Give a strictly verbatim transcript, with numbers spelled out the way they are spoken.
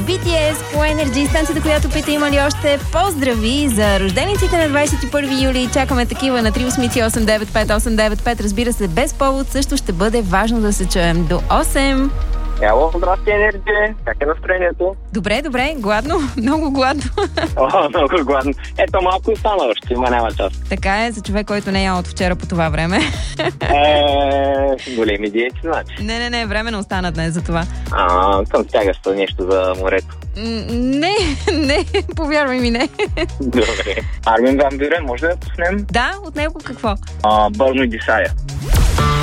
Би Ти Ес по Energy, станцията, която пита има ли още поздрави за рождениците на двадесет и първи юли. Чакаме такива на три осем осем девет пет осем девет пет. Разбира се, без повод също ще бъде важно да се чуем до осем. Ело, здрасти, Енерджи. Как е настроението? Добре, добре. Гладно? Много гладно. О, много гладно. Ето, малко и стана още, има няма част. Така е, за човек, който не е ял от вчера по това време. Е, големи диети, значи. Не, не, не, време не остана днес за това. А, към стягащо нещо за морето. М, не, не, повярвай ми, не. Добре. Армин Ван Бюрен, може да я пуснем? Да, от него какво? А, Бърно и Дисая.